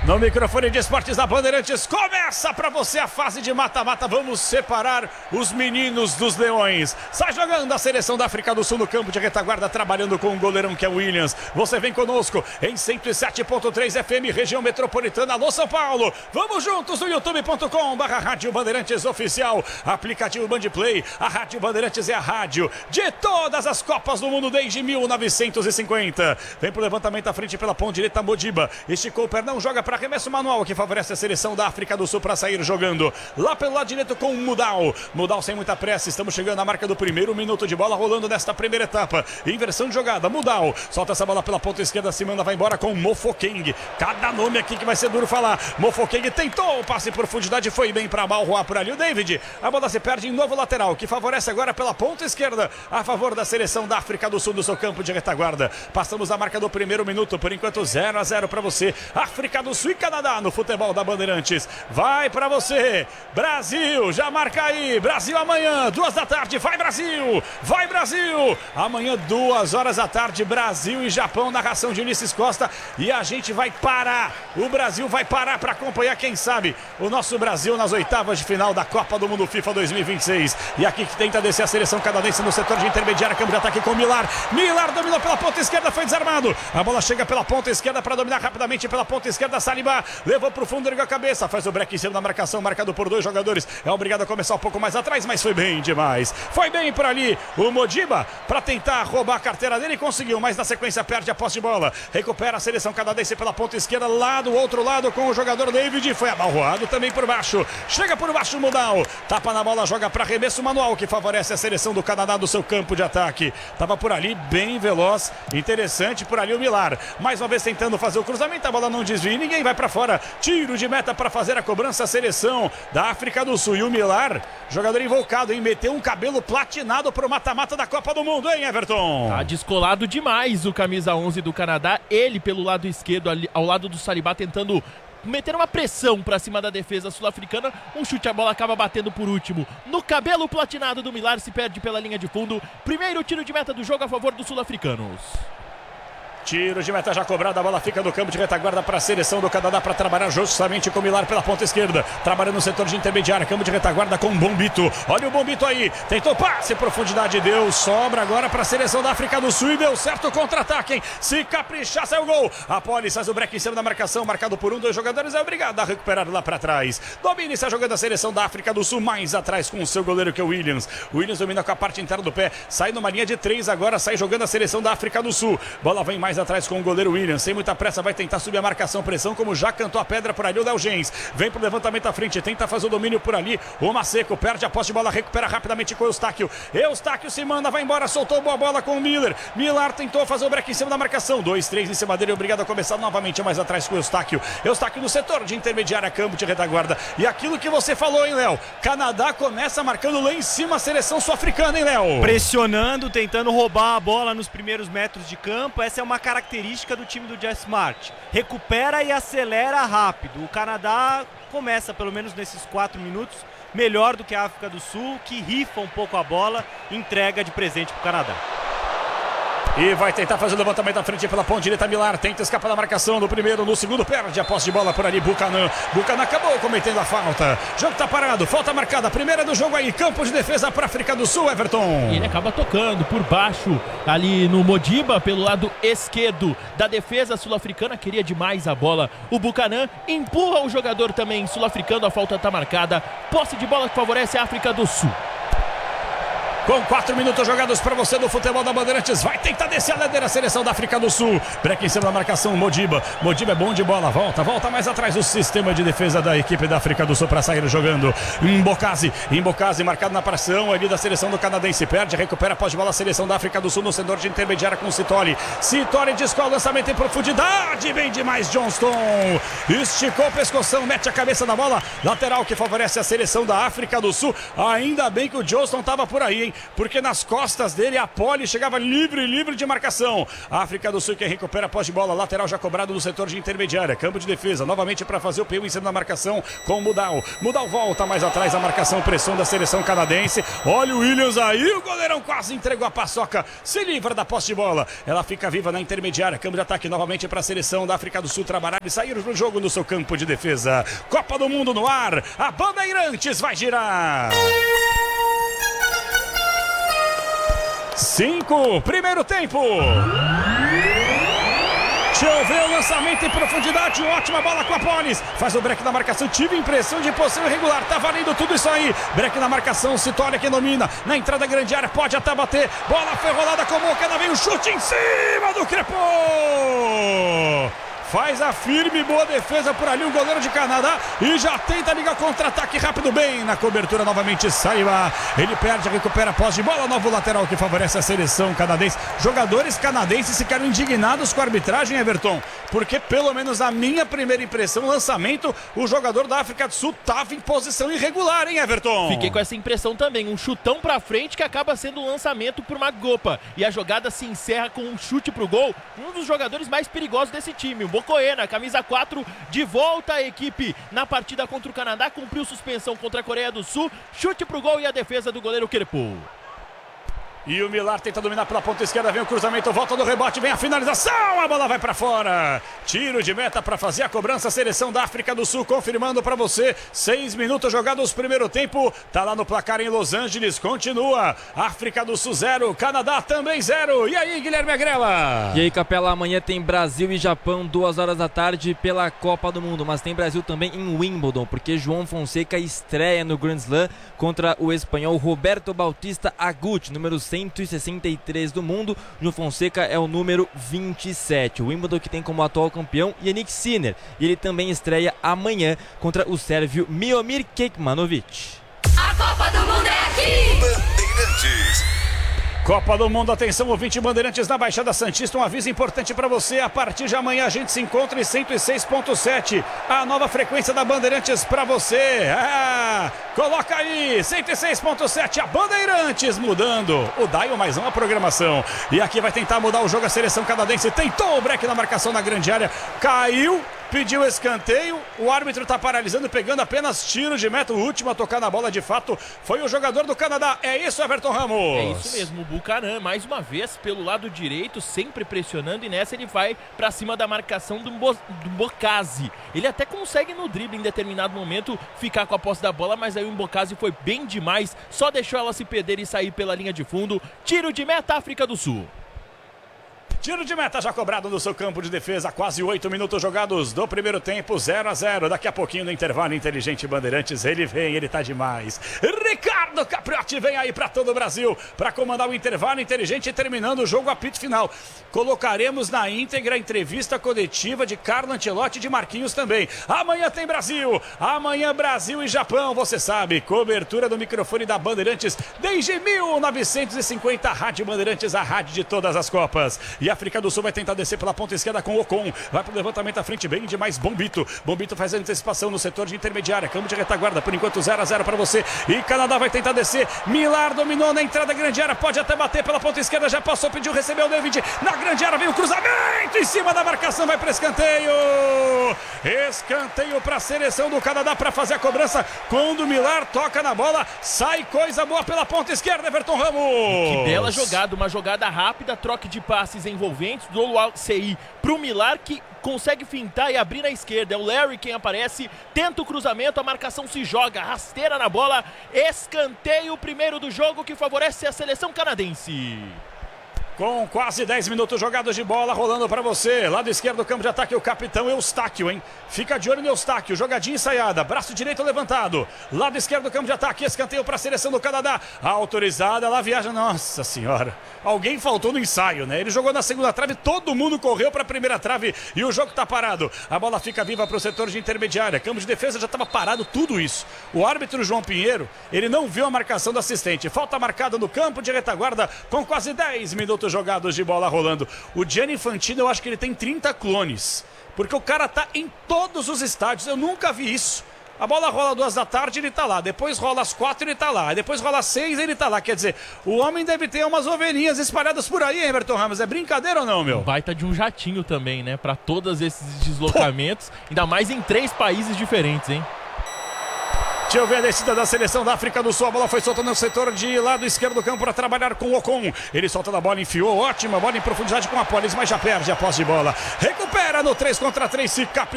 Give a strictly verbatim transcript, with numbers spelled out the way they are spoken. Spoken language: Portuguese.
No microfone de esportes da Bandeirantes, começa para você a fase de mata-mata. Vamos separar os meninos dos leões. Sai jogando a seleção da África do Sul no campo de retaguarda, trabalhando com o goleirão que é o Williams. Você vem conosco em cento e sete ponto três F M, região metropolitana. Alô, São Paulo. Vamos juntos no youtube ponto com barra Rádio Bandeirantes Oficial. Aplicativo Bandplay. A Rádio Bandeirantes é a rádio de todas as Copas do Mundo desde mil novecentos e cinquenta. Vem pro levantamento à frente pela ponta direita, Modiba. Esticou o pernão, joga para arremesso manual, que favorece a seleção da África do Sul para sair jogando. Lá pelo lado direito com o Mudal. Mudal sem muita pressa. Estamos chegando na marca do primeiro minuto de bola rolando nesta primeira etapa. Inversão de jogada. Mudal. Solta essa bola pela ponta esquerda. Se manda, vai embora com o Mofokeng. Cada nome aqui que vai ser duro falar. Mofokeng tentou o passe em profundidade. Foi bem para Balroa por ali. O David. A bola se perde em novo lateral, que favorece agora pela ponta esquerda. A favor da seleção da África do Sul do seu campo de retaguarda. Passamos a marca do primeiro minuto. Por enquanto zero a zero para você. África do Sul e Canadá no futebol da Bandeirantes. Vai pra você, Brasil, já marca aí, Brasil amanhã, duas da tarde, vai Brasil, vai Brasil, amanhã duas horas da tarde, Brasil e Japão, narração de Ulisses Costa, e a gente vai parar, o Brasil vai parar para acompanhar, quem sabe, o nosso Brasil nas oitavas de final da Copa do Mundo FIFA dois mil e vinte e seis, e aqui que tenta descer a seleção canadense no setor de intermediária, campo de ataque com Milar, Milar dominou pela ponta esquerda, foi desarmado, a bola chega pela ponta esquerda para dominar rapidamente pela ponta esquerda, Saliba, levou pro fundo, ergueu a cabeça, faz o break em cima da marcação, marcado por dois jogadores, é obrigado a começar um pouco mais atrás, mas foi bem demais, foi bem por ali, o Modiba, para tentar roubar a carteira dele, conseguiu, mas na sequência perde a posse de bola, recupera a seleção canadense pela ponta esquerda, lá do outro lado com o jogador David, foi abalroado também por baixo, chega por baixo o Mudal, tapa na bola, joga para arremesso manual, que favorece a seleção do Canadá do seu campo de ataque, tava por ali bem veloz, interessante por ali o Milar, mais uma vez tentando fazer o cruzamento, a bola não desvia, ninguém vai para fora, tiro de meta para fazer a cobrança, a seleção da África do Sul, e o Milar, jogador invocado, hein, meteu um cabelo platinado pro mata-mata da Copa do Mundo, hein, Everton? Tá descolado demais o camisa onze do Canadá, ele pelo lado esquerdo, ali, ao lado do Saliba, tentando meter uma pressão pra cima da defesa sul-africana, um chute, a bola acaba batendo por último no cabelo platinado do Milar, se perde pela linha de fundo, primeiro tiro de meta do jogo a favor dos sul-africanos. Tiro de meta já cobrado, a bola fica no campo de retaguarda para a seleção do Canadá para trabalhar justamente com o Milar pela ponta esquerda, trabalhando no setor de intermediária, campo de retaguarda com o Bombito, olha o Bombito aí, tentou passe, profundidade, deu, sobra agora para a seleção da África do Sul e deu certo o contra-ataque, hein? Se caprichar, sai o gol, a Poli faz o break em cima da marcação, marcado por um, dois jogadores, é obrigado a recuperar lá para trás, domina e está jogando a seleção da África do Sul mais atrás com o seu goleiro que é o Williams, o Williams domina com a parte interna do pé, sai numa linha de três agora, sai jogando a seleção da África do Sul, bola vem mais atrás com o goleiro Williams, sem muita pressa, vai tentar subir a marcação, pressão, como já cantou a pedra por ali o Léo Gens, vem pro levantamento à frente, tenta fazer o domínio por ali, o Maceco perde a posse de bola, recupera rapidamente com o Eustáquio, Eustáquio se manda, vai embora, soltou boa bola com o Miller, Milar tentou fazer o break em cima da marcação, dois, três em cima dele, obrigado a começar novamente mais atrás com o Eustáquio, Eustáquio no setor de intermediária, campo de retaguarda, e aquilo que você falou, hein, Léo, Canadá começa marcando lá em cima a seleção sul-africana, hein, Léo? Pressionando, tentando roubar a bola nos primeiros metros de campo, essa é uma característica do time do Jess Smart, recupera e acelera rápido, o Canadá começa pelo menos nesses quatro minutos melhor do que a África do Sul, que rifa um pouco a bola, entrega de presente para o Canadá. E vai tentar fazer o levantamento à frente pela ponta direita, Milar tenta escapar da marcação no primeiro, no segundo perde a posse de bola por ali, Buchanan, Buchanan acabou cometendo a falta, jogo tá parado, falta marcada, primeira do jogo aí, campo de defesa para a África do Sul, Everton. E ele acaba tocando por baixo ali no Modiba, pelo lado esquerdo da defesa sul-africana, queria demais a bola, o Buchanan empurra o jogador também sul-africano, a falta tá marcada, posse de bola que favorece a África do Sul. Com quatro minutos jogados para você do futebol da Bandeirantes, vai tentar descer a ladeira a seleção da África do Sul, break em cima da marcação, Modiba, Modiba é bom de bola, volta, volta mais atrás o sistema de defesa da equipe da África do Sul para sair jogando, Mbokazi, Mbokazi marcado na pressão ali da seleção do canadense, perde, recupera após de bola a seleção da África do Sul no setor de intermediária com o Citoli, Citoli descola o lançamento em profundidade, bem demais Johnston, esticou o pescoção, mete a cabeça na bola, lateral que favorece a seleção da África do Sul, ainda bem que o Johnston estava por aí, hein? porque nas costas dele a Poli chegava livre, livre de marcação. A África do Sul quem recupera a posse de bola, lateral já cobrado no setor de intermediária, campo de defesa, novamente para fazer o P um em cima da marcação com o Mudal. Mudal volta mais atrás, a marcação, pressão da seleção canadense. Olha o Williams aí, o goleirão quase entregou a paçoca, se livra da posse de bola. Ela fica viva na intermediária, campo de ataque novamente para a seleção da África do Sul trabalhar e sair do jogo no seu campo de defesa. Copa do Mundo no ar, a Bandeirantes vai girar. Cinco, primeiro tempo. Choveu o lançamento em profundidade, ótima bola com a Polis. Faz o break na marcação, tive impressão de posição irregular, tá valendo tudo isso aí. Break na marcação, Citólia que domina. Na entrada grande área, pode até bater. Bola foi rolada com o Mocana, vem o chute em cima do Crepô. Faz a firme, boa defesa por ali o goleiro de Canadá e já tenta ligar contra-ataque rápido bem na cobertura novamente Saiba. Ele perde, recupera a posse de bola, novo lateral que favorece a seleção canadense. Jogadores canadenses ficaram indignados com a arbitragem, Everton, porque pelo menos a minha primeira impressão, lançamento, o jogador da África do Sul estava em posição irregular, hein, Everton? Fiquei com essa impressão também, um chutão pra frente que acaba sendo um lançamento por Magopa e a jogada se encerra com um chute pro gol, um dos jogadores mais perigosos desse time, o Bocoena, camisa quatro, de volta à equipe na partida contra o Canadá, cumpriu suspensão contra a Coreia do Sul, chute pro gol e a defesa do goleiro Kerpou. E o Millar tenta dominar pela ponta esquerda, vem o cruzamento, volta do rebote, vem a finalização, a bola vai para fora. Tiro de meta para fazer a cobrança, a seleção da África do Sul confirmando para você, seis minutos jogados primeiro tempo, tá lá no placar em Los Angeles, continua, África do Sul zero, Canadá também zero. E aí, Guilherme Agrela? E aí, Capela, amanhã tem Brasil e Japão, duas horas da tarde pela Copa do Mundo, mas tem Brasil também em Wimbledon, porque João Fonseca estreia no Grand Slam contra o espanhol Roberto Bautista Agut, número cento e sessenta e três do mundo. João Fonseca é o número vinte e sete. O Wimbledon que tem como atual campeão Jannik Sinner. E ele também estreia amanhã contra o sérvio Miomir Kekmanovic. A Copa do Mundo é aqui! Bandeirantes. Copa do Mundo, atenção, ouvinte Bandeirantes na Baixada Santista, um aviso importante para você, a partir de amanhã a gente se encontra em cento e seis ponto sete, a nova frequência da Bandeirantes para você, ah, coloca aí, cento e seis ponto sete, a Bandeirantes mudando o dial mais uma programação, e aqui vai tentar mudar o jogo a seleção canadense, tentou o break na marcação na grande área, caiu, pediu escanteio, o árbitro está paralisando, pegando apenas tiro de meta, o último a tocar na bola de fato foi o jogador do Canadá, é isso, Everton Ramos? É isso mesmo, o Buchanan mais uma vez pelo lado direito, sempre pressionando, e nessa ele vai para cima da marcação do, Bo do Bocasi. Ele até consegue no drible em determinado momento ficar com a posse da bola, mas aí o Bocasi foi bem demais, só deixou ela se perder e sair pela linha de fundo. Tiro de meta, África do Sul. Tiro de meta já cobrado no seu campo de defesa, quase oito minutos jogados do primeiro tempo, zero a zero. Daqui a pouquinho no intervalo inteligente Bandeirantes, ele vem, ele tá demais. Ricardo Capriotti vem aí para todo o Brasil para comandar o intervalo inteligente, terminando o jogo apito final. Colocaremos na íntegra a entrevista coletiva de Carlo Ancelotti e de Marquinhos também. Amanhã tem Brasil, amanhã Brasil e Japão, você sabe, cobertura do microfone da Bandeirantes desde mil novecentos e cinquenta, Rádio Bandeirantes, a rádio de todas as Copas. E a África do Sul vai tentar descer pela ponta esquerda com o Ocon. Vai pro levantamento à frente, bem demais. Bombito. Bombito faz a antecipação no setor de intermediária. Campo de retaguarda. Por enquanto zero a zero para você. E Canadá vai tentar descer. Millar dominou na entrada grande área. Pode até bater pela ponta esquerda. Já passou, pediu, recebeu o David. Na grande área vem o cruzamento em cima da marcação. Vai para escanteio. Escanteio para a seleção do Canadá para fazer a cobrança. Quando o Millar toca na bola, sai coisa boa pela ponta esquerda. Everton Ramos. Que bela jogada. Uma jogada rápida. Troca de passes em envolventes do C I pro Millar, que consegue fintar e abrir na esquerda. É o Larry quem aparece, tenta o cruzamento, a marcação se joga, rasteira na bola, escanteio primeiro do jogo que favorece a seleção canadense. Com quase dez minutos jogados de bola rolando para você. Lado esquerdo do campo de ataque, o capitão Eustáquio, hein? Fica de olho no Eustáquio, jogadinha ensaiada, braço direito levantado. Lado esquerdo do campo de ataque, escanteio para a seleção do Canadá. Autorizada, lá viaja, nossa senhora. Alguém faltou no ensaio, né? Ele jogou na segunda trave, todo mundo correu para a primeira trave e o jogo tá parado. A bola fica viva para o setor de intermediária. Campo de defesa já estava parado, tudo isso. O árbitro João Pinheiro, ele não viu a marcação do assistente. Falta marcada no campo de retaguarda com quase dez minutos jogados de bola rolando. O Gianni Infantino, eu acho que ele tem trinta clones, porque o cara tá em todos os estádios, eu nunca vi isso. A bola rola duas da tarde, ele tá lá. Depois rola às quatro, ele tá lá. Depois rola às seis, ele tá lá. Quer dizer, o homem deve ter umas ovelhinhas espalhadas por aí, hein, Everton Ramos? É brincadeira ou não, meu? Baita de um jatinho também, né? Pra todos esses deslocamentos. Pô. Ainda mais em três países diferentes, hein? Deixa eu ver a descida da seleção da África do Sul. A bola foi solta no setor de lado esquerdo do campo para trabalhar com o Ocon. Ele solta da bola, enfiou. Ótima bola em profundidade com a Polis, mas já perde a posse de bola. Recupera no três contra três, se capri.